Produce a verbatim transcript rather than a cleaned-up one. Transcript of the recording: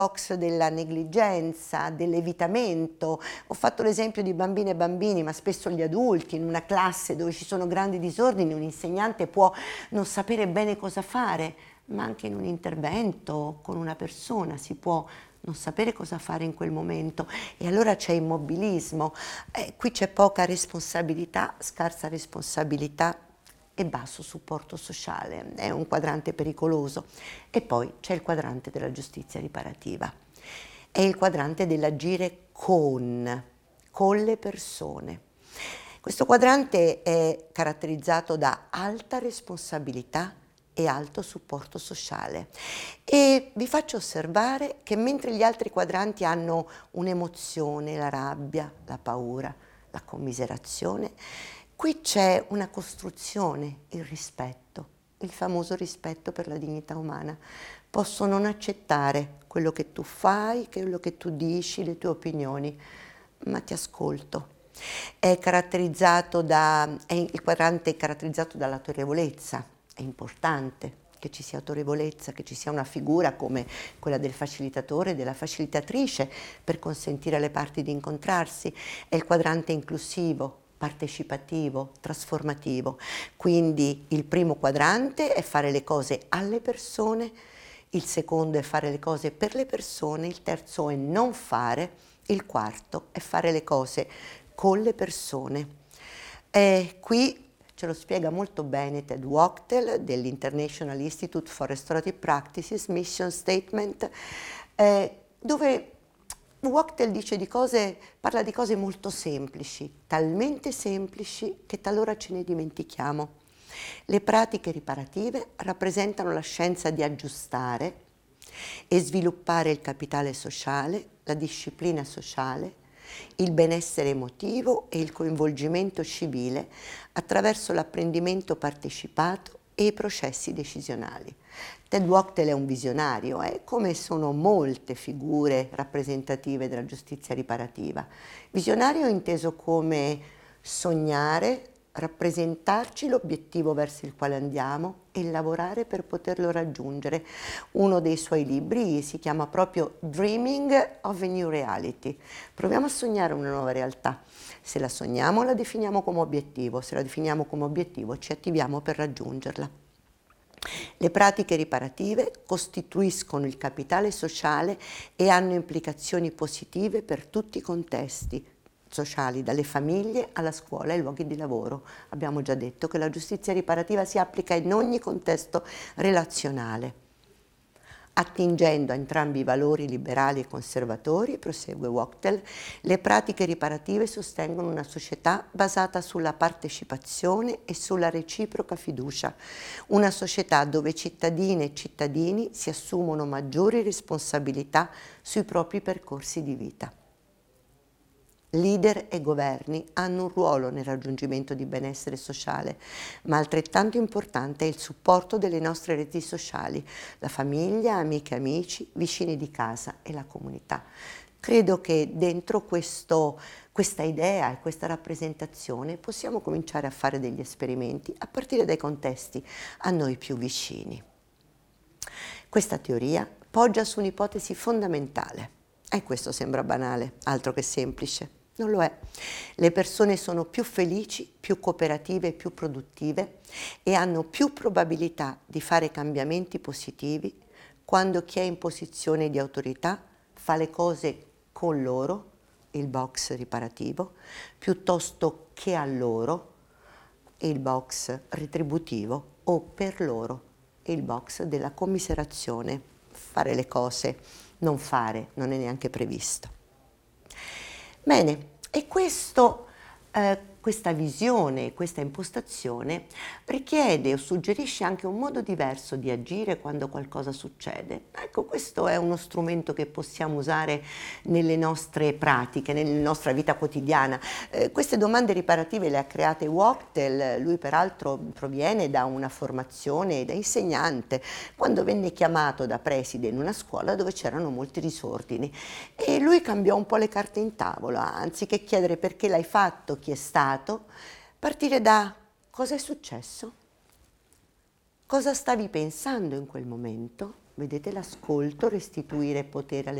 box della negligenza, dell'evitamento. Ho fatto l'esempio di bambine e bambini, ma spesso gli adulti. In una classe dove ci sono grandi disordini, un insegnante può non sapere bene cosa fare, ma anche in un intervento con una persona si può non sapere cosa fare in quel momento, e allora c'è immobilismo. Eh, qui c'è poca responsabilità, scarsa responsabilità e basso supporto sociale. È un quadrante pericoloso. E poi c'è il quadrante della giustizia riparativa. È il quadrante dell'agire con, con le persone. Questo quadrante è caratterizzato da alta responsabilità e alto supporto sociale, e vi faccio osservare che mentre gli altri quadranti hanno un'emozione, la rabbia, la paura, la commiserazione, qui c'è una costruzione, il rispetto, il famoso rispetto per la dignità umana. Posso non accettare quello che tu fai, quello che tu dici, le tue opinioni, ma ti ascolto. È caratterizzato da, è il quadrante è caratterizzato dall'autorevolezza. È importante che ci sia autorevolezza, che ci sia una figura come quella del facilitatore e della facilitatrice per consentire alle parti di incontrarsi. È il quadrante inclusivo, partecipativo, trasformativo. Quindi il primo quadrante è fare le cose alle persone, il secondo è fare le cose per le persone, il terzo è non fare, il quarto è fare le cose con le persone. E qui ce lo spiega molto bene Ted Wachtel dell'International Institute for Restorative Practices, Mission Statement, eh, dove Wachtel dice di cose, parla di cose molto semplici, talmente semplici che talora ce ne dimentichiamo. Le pratiche riparative rappresentano la scienza di aggiustare e sviluppare il capitale sociale, la disciplina sociale, il benessere emotivo e il coinvolgimento civile attraverso l'apprendimento partecipato e i processi decisionali. Ted Wachtel è un visionario, eh, come sono molte figure rappresentative della giustizia riparativa. Visionario inteso come sognare, rappresentarci l'obiettivo verso il quale andiamo e lavorare per poterlo raggiungere. Uno dei suoi libri si chiama proprio Dreaming of a New Reality. Proviamo a sognare una nuova realtà. Se la sogniamo la definiamo come obiettivo, se la definiamo come obiettivo ci attiviamo per raggiungerla. Le pratiche riparative costituiscono il capitale sociale e hanno implicazioni positive per tutti i contesti sociali, dalle famiglie alla scuola ai luoghi di lavoro. Abbiamo già detto che la giustizia riparativa si applica in ogni contesto relazionale. Attingendo a entrambi i valori liberali e conservatori, prosegue Wachtel, le pratiche riparative sostengono una società basata sulla partecipazione e sulla reciproca fiducia, una società dove cittadine e cittadini si assumono maggiori responsabilità sui propri percorsi di vita. Leader e governi hanno un ruolo nel raggiungimento di benessere sociale, ma altrettanto importante è il supporto delle nostre reti sociali, la famiglia, amiche e amici, vicini di casa e la comunità. Credo che dentro questo, questa idea e questa rappresentazione possiamo cominciare a fare degli esperimenti a partire dai contesti a noi più vicini. Questa teoria poggia su un'ipotesi fondamentale, e questo sembra banale, altro che semplice. Non lo è. Le persone sono più felici, più cooperative e più produttive e hanno più probabilità di fare cambiamenti positivi quando chi è in posizione di autorità fa le cose con loro, il box riparativo, piuttosto che a loro, il box retributivo, o per loro, il box della commiserazione. Fare le cose, non fare, non è neanche previsto. Bene, e questo, eh, questa visione, questa impostazione richiede o suggerisce anche un modo diverso di agire quando qualcosa succede. Ecco, questo è uno strumento che possiamo usare nelle nostre pratiche, nella nostra vita quotidiana. Eh, queste domande riparative le ha create Wachtel, lui peraltro proviene da una formazione da insegnante, quando venne chiamato da preside in una scuola dove c'erano molti disordini, e lui cambiò un po' le carte in tavola, anziché chiedere perché l'hai fatto, chi è stato, partire da cosa è successo, cosa stavi pensando in quel momento Vedete l'ascolto restituire potere alle